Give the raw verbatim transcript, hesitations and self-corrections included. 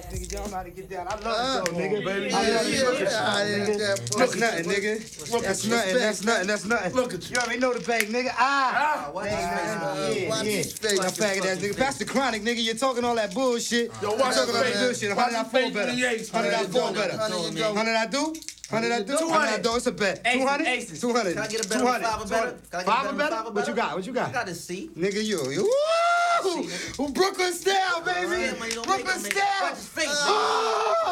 Nigga, y'all know how to get down. I love it, though, nigga. Baby, I love yeah, it. yeah, yeah, yeah. That's nothing, nigga. That's nothing, that's nothing, that's nothing. Look at you. You already know the bag, nigga. Ah! Ah, watch Ain't his face, nothing. man. Yeah, Watch yeah. his face. Now, faggot ass nigga. Pass the chronic, nigga. You're talking all that bullshit. Yo, You're watch talking all his that face. bullshit. Watch Hundred I his four face better. in the A's, Hundred I man. four better. Hundred, yo. Hundred I do? Hundred I do? Two Hundred I hundred. do? It's a bet. Two hundred? Aces. Two hundred. Can I get a Two better hundred. five or better? Can I get a Five or better better? five or What you better? got? What you I got? got a C. Nigga, you. you Woo! Brooklyn style, baby. Man, man, you don't make Brooklyn him make- style. Watch his face, Oh,